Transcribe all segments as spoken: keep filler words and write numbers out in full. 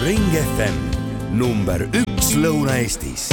Ring F M, number üks Lõuna-Eestis.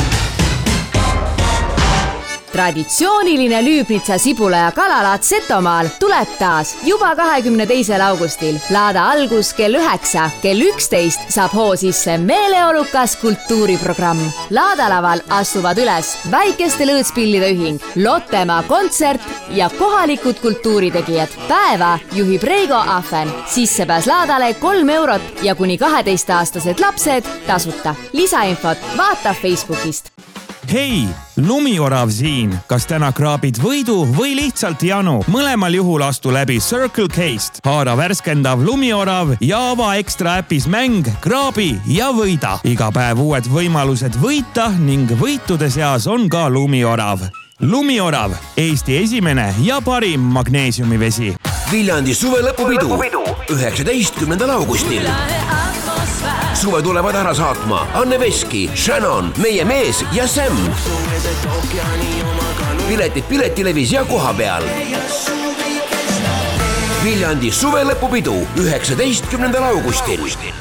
Traditsiooniline Lüübnitsa sibula ja kalalaat Setomaal tuleb taas juba kahekümne teisel augustil. Laada algus kell üheksa, kell üksteist saab hoo sisse meeleolukas kultuuriprogramm. Laadalaval astuvad üles väikeste lõõtspillide ühing, Lottemaa kontsert ja kohalikud kultuuritegijad. Päeva juhib Reigo Ahven. Sissepääs laadale kolm eurot ja kuni kaheteistaastased lapsed tasuta. Lisainfot vaata Facebookist. Hei, lumiorav siin. Kas täna kraabid võidu või lihtsalt janu? Mõlemal juhul astu läbi Circle K'st. Haara värskendav lumiorav ja ava ekstra äpis mäng, kraabi ja võida. Iga päev uued võimalused võita ning võitude seas on ka lumiorav. Lumiorav, Eesti esimene ja parim magneesiumivesi. Viljandi suve lõpupidu üheksateistkümnendal augustil. Suve tulevad ära saatma Anne Veski, Shannon, Meie mees ja Sam. Piletid Piletilevis ja koha peal. Viljandi suve lõpupidu üheksateistkümnendal augustil.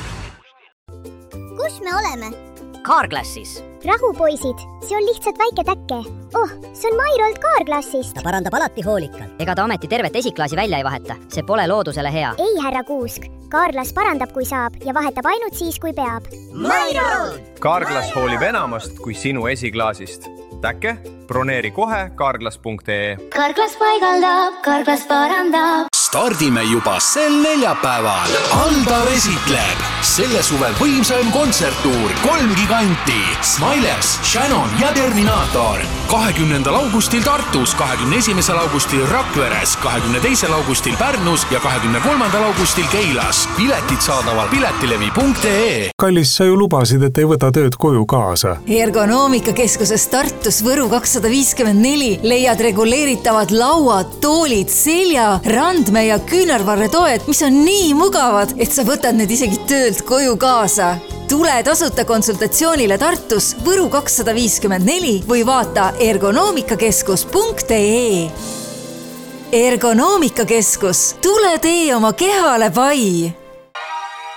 Kus me oleme? Carglassis. Rahupoisid, see on lihtsalt väike täkke. Oh, see on Mairolt Carglassist. Ta parandab alati hoolikalt. Ega ta ometi tervet esiklaasi välja ei vaheta. See pole loodusele hea. Ei, härra Kuusk. Carglass parandab, kui saab ja vahetab ainult siis, kui peab. Mairolt! Carglass hoolib enamast kui sinu esiklaasist. Täkke? Broneeri kohe carglass punkt ee. Carglass paigaldab, Carglass parandab. Stardime juba sel neljapäeval. Aldar esitleb selle suve võimsaim kontserttuur kolm giganti. Smilers, Shannon ja Terminator. kahekümnendal augustil Tartus, kahekümne esimesel augustil Rakveres, kahekümne teisel augustil Pärnus ja kahekümne kolmandal augustil Keilas. Piletid saadaval piletilevi punkt ee. Kallis, sa ju lubasid, et ei võta tööd koju kaasa. Ergonoomikakeskuses Tartus Võru kakssada viiskümmend neli leiad reguleeritavad lauad, toolid, selja, randme ja küünarvarretoed, mis on nii mugavad, et sa võtad need isegi töölt koju kaasa. Tule tasuta konsultatsioonile Tartus Võru kakssada viiskümmend neli või vaata ergonoomikakeskus punkt ee. Ergonoomikakeskus, tule tee oma kehale pai!